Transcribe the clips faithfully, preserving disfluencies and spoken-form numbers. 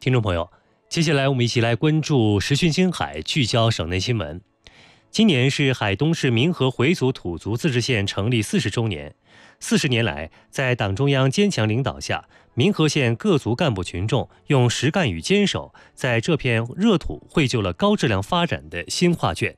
听众朋友，接下来我们一起来关注时讯青海，聚焦省内新闻。今年是海东市民和回族土族自治县成立四十周年。四十年来，在党中央坚强领导下，民和县各族干部群众用实干与坚守，在这片热土绘就了高质量发展的新画卷。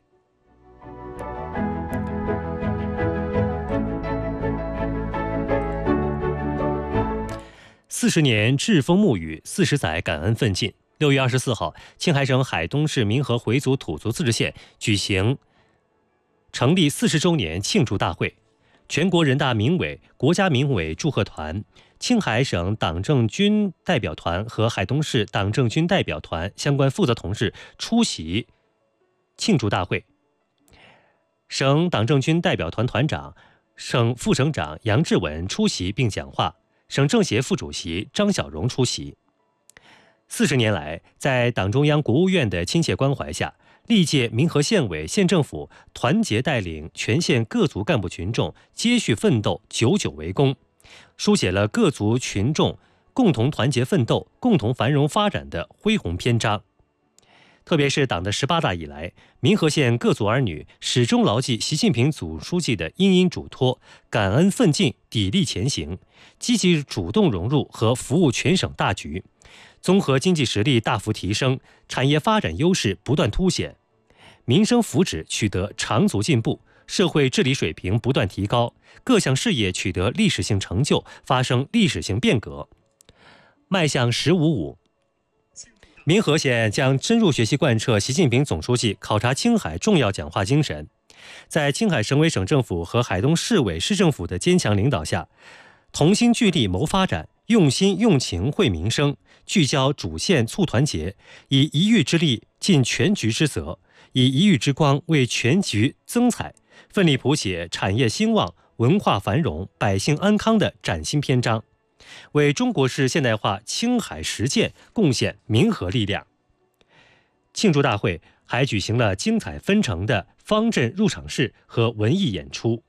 四十年栉风沐雨，四十载感恩奋进。六月二十四号，青海省海东市民和回族土族自治县举行成立四十周年庆祝大会。全国人大民委、国家民委祝贺团、青海省党政军代表团和海东市党政军代表团相关负责同志出席庆祝大会。省党政军代表团团长、省副省长杨志文出席并讲话。省政协副主席张小荣出席。四十年来，在党中央、国务院的亲切关怀下，历届民和县委、县政府团结带领全县各族干部群众接续奋斗，久久为功，书写了各族群众共同团结奋斗、共同繁荣发展的恢宏篇章。特别是党的十八大以来，民和县各族儿女始终牢记习近平总书记的殷殷嘱托，感恩奋进，砥砺前行，积极主动融入和服务全省大局，综合经济实力大幅提升，产业发展优势不断凸显，民生福祉取得长足进步，社会治理水平不断提高，各项事业取得历史性成就，发生历史性变革。迈向“十五五”。民和县将深入学习贯彻习近平总书记考察青海重要讲话精神，在青海省委省政府和海东市委市政府的坚强领导下，同心聚力谋发展，用心用情惠民生，聚焦主线促团结，以一域之力尽全局之责，以一域之光为全局增彩，奋力谱写产业兴旺、文化繁荣、百姓安康的崭新篇章，为中国式现代化青海实践贡献民和力量。庆祝大会还举行了精彩纷呈的方阵入场式和文艺演出。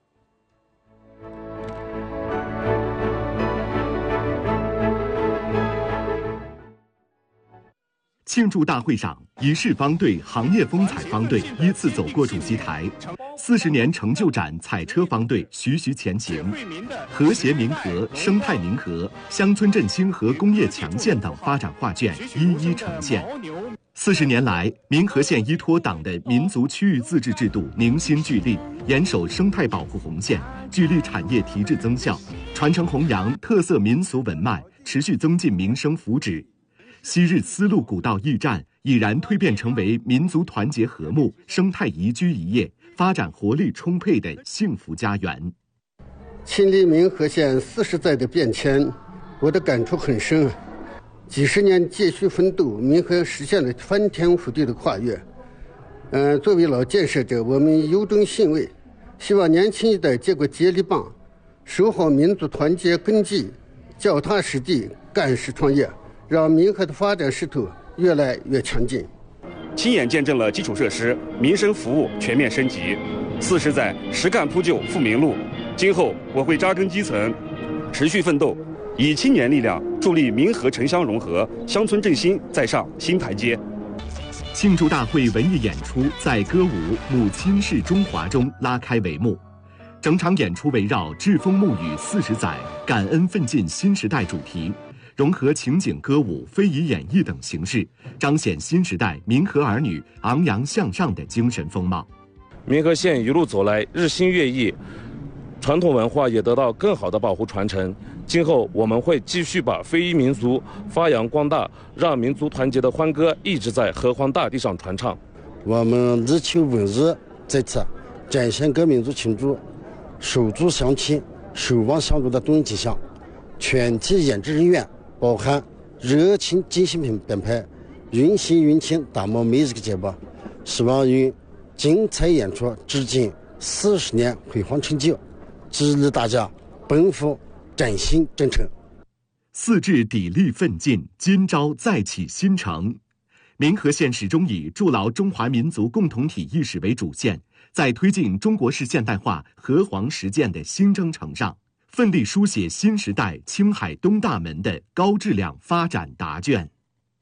庆祝大会上，仪式方队、行业风采方队依次走过主席台，四十年成就展彩车方队徐徐前行，和谐民和、生态民和、乡村振兴和工业强县等发展画卷一一呈现。四十年来，民和县依托党的民族区域自治制度，凝心聚力，严守生态保护红线，聚力产业提质增效，传承弘扬特色民俗文脉，持续增进民生福祉。昔日丝路古道驿站已然蜕变成为民族团结和睦、生态宜居宜业、发展活力充沛的幸福家园。 亲历民和县四十载的变迁，我的感触很深啊！几十年继续奋斗，民和实现了翻天覆地的跨越。嗯、呃，作为老建设者，我们由衷欣慰，希望年轻一代接过接力棒，守好民族团结根基，脚踏实地，干实创业，让民和的发展势头越来越强劲。 亲眼见证了基础设施、民生服务全面升级，四十载实干铺就富民路。今后我会扎根基层，持续奋斗，以青年力量助力民和城乡融合、乡村振兴再上新台阶。 庆祝大会文艺演出在歌舞《母亲是中华》中拉开帷幕。整场演出围绕栉风沐雨四十载、感恩奋进新时代主题，融合情景歌舞、非遗演绎等形式，彰显新时代民和儿女昂扬向上的精神风貌。 民和县一路走来，日新月异，传统文化也得到更好的保护传承。今后我们会继续把非遗民俗发扬光大，让民族团结的欢歌一直在河湟大地上传唱。 我们日秋文日在此展现各民族群众手足相亲、守望相助的动人迹象。全体演职人员包含热情精心编排、用心用情打磨每一个节目，希望用精彩演出致敬四十年辉煌成就，激励大家奔赴崭新征程。 四至砥砺奋进，今朝再起新程。民和县始终以筑牢中华民族共同体意识为主线，在推进中国式现代化河湟实践的新征程上，奋力书写新时代青海东大门的高质量发展答卷。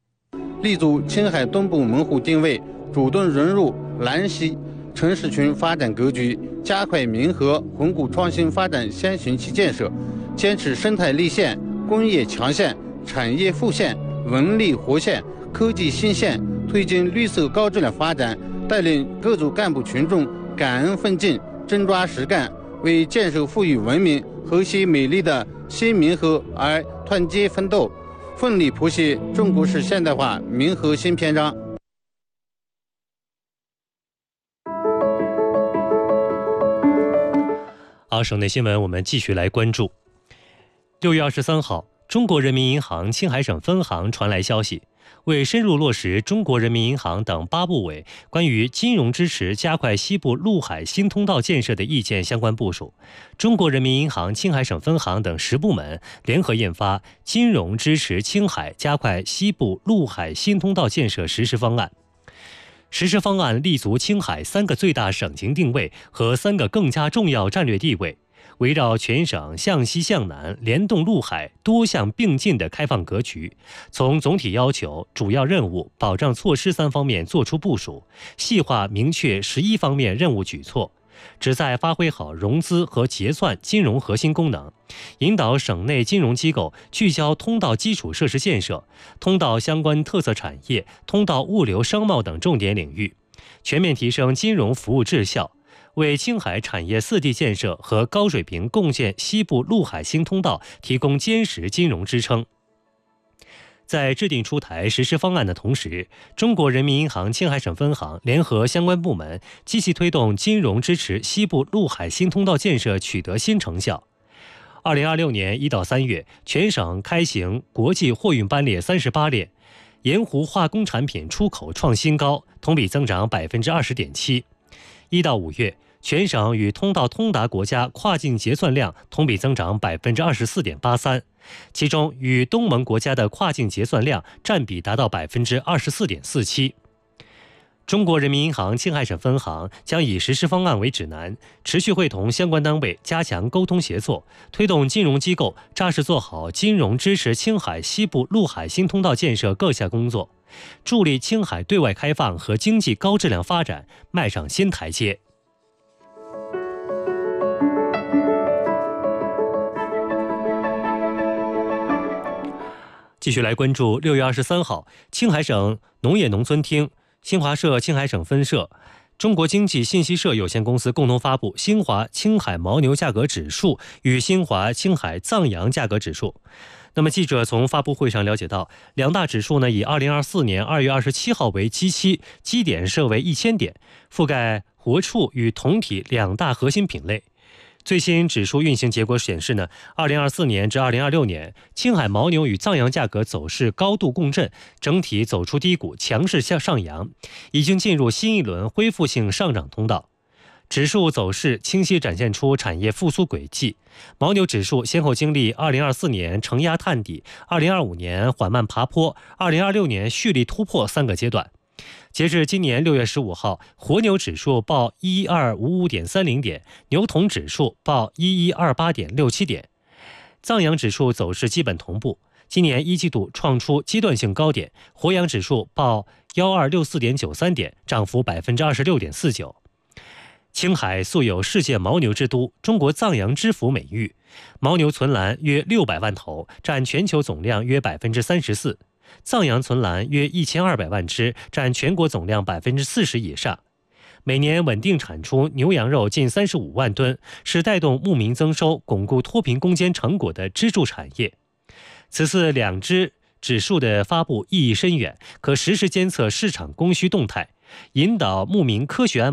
立足青海东部门户定位，主动融入南西城市群发展格局，加快民和魂骨创新发展先行期建设，坚持生态立县、工业强县、产业富县、文旅活县、科技新县，推进绿色高质量发展，带领各族干部群众感恩奋进、真抓实干，为建设富裕文明、和谐美丽的新民和而团结奋斗，奋力谱写中国式现代化民和新篇章。 好，省内新闻我们继续来关注。六月二十三号，中国人民银行青海省分行传来消息，为深入落实中国人民银行等八部委关于金融支持加快西部陆海新通道建设的意见相关部署，中国人民银行青海省分行等十部门联合印发《金融支持青海加快西部陆海新通道建设实施方案》。实施方案立足青海三个最大省情定位和三个更加重要战略地位，围绕全省向西向南联动陆海多项并进的开放格局，从总体要求、主要任务、保障措施三方面作出部署，细化明确十一方面任务举措，旨在发挥好融资和结算金融核心功能，引导省内金融机构聚焦通道基础设施建设、通道相关特色产业、通道物流商贸等重点领域，全面提升金融服务质效，为青海产业四地建设和高水平共建西部陆海新通道提供坚实金融支撑。在制定出台实施方案的同时，中国人民银行青海省分行联合相关部门积极推动金融支持西部陆海新通道建设取得新成效。二零二六年一到三月，全省开行国际货运班列三十八列，盐湖化工产品出口创新高，同比增长百分之二十点七。一到五月，全省与通道通达国家跨境结算量同比增长百分之二十四点八三，其中与东盟国家的跨境结算量占比达到百分之二十四点四七。中国人民银行青海省分行将以实施方案为指南，持续会同相关单位加强沟通协作，推动金融机构扎实做好金融支持青海西部陆海新通道建设各项工作，助力青海对外开放和经济高质量发展迈上新台阶。继续来关注六月二十三号，青海省农业农村厅、新华社青海省分社、中国经济信息社有限公司共同发布新华青海牦牛价格指数与新华青海藏羊价格指数。那么记者从发布会上了解到，两大指数呢以二零二四年二月二十七号为基期，基点设为一千点，覆盖活畜与同体两大核心品类。最新指数运行结果显示呢，二零二四年至二零二六年，青海牦牛与藏羊价格走势高度共振，整体走出低谷，强势向上扬，已经进入新一轮恢复性上涨通道。指数走势清晰展现出产业复苏轨迹。牦牛指数先后经历二零二四年承压探底、二零二五年缓慢爬坡、二零二六年蓄力突破三个阶段。截至今年六月十五号，活牛指数报一一二五五点三零点，牛童指数报一一二八点六七点，藏羊指数走势基本同步。今年一季度创出阶段性高点，活羊指数报幺二六四点九三点，涨幅百分之二十六点四九。青海素有世界牦牛之都、中国藏羊之府美誉，牦牛存栏约六百万头，占全球总量约百分之三十四。藏羊存栏约一千二百万只，占全国总量百分之四十以上。每年稳定产出牛羊肉近三十五万吨，是带动牧民增收、巩固脱贫攻坚成果的支柱产业。此次两支指数的发布意义深远，可实时监测市场供需动态，引导牧民科学安